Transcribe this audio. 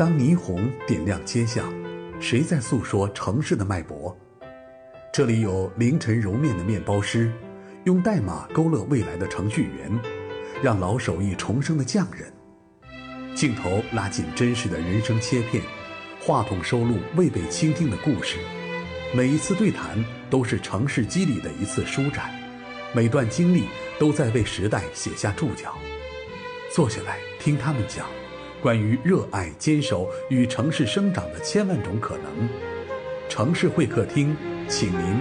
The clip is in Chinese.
当霓虹点亮街巷，谁在诉说城市的脉搏？这里有凌晨揉面的面包师，用代码勾勒未来的程序员，让老手艺重生的匠人。镜头拉近真实的人生切片，话筒收录未被倾听的故事。每一次对谈都是城市肌理的一次舒展，每段经历都在为时代写下注脚。坐下来听他们讲关于热爱、坚守与城市生长的千万种可能。城市会客厅，请您